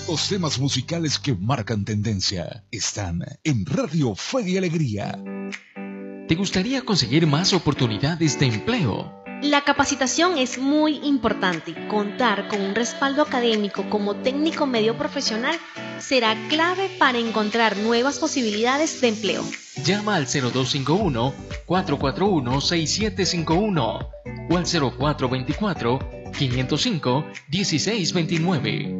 Los temas musicales que marcan tendencia están en Radio Fe y Alegría. ¿Te gustaría conseguir más oportunidades de empleo? La capacitación es muy importante. Contar con un respaldo académico como técnico medio profesional será clave para encontrar nuevas posibilidades de empleo. Llama al 0251-441-6751 o al 0424-505-1629.